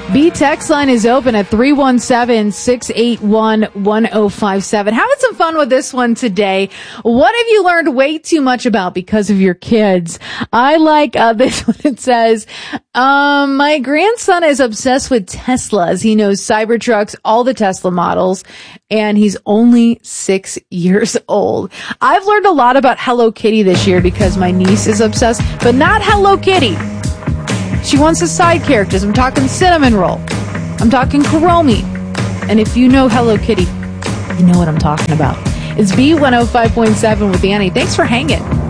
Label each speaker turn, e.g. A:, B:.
A: B text line is open at 317-681-1057. Having some fun with this one today. What have you learned way too much about because of your kids? I like this one. It says, my grandson is obsessed with Teslas. He knows Cybertrucks, all the Tesla models, and he's only 6 years old. I've learned a lot about Hello Kitty this year because my niece is obsessed, but not Hello Kitty. She wants the side characters. I'm talking Cinnamon Roll. I'm talking Kuromi. And if you know Hello Kitty, you know what I'm talking about. It's B105.7 with Annie. Thanks for hanging.